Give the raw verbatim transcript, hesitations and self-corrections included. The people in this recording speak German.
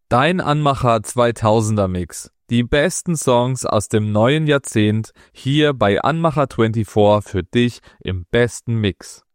Dein Anmacher zweitausender Mix. Die besten Songs aus dem neuen Jahrzehnt hier bei Anmacher vierundzwanzig für dich im besten Mix.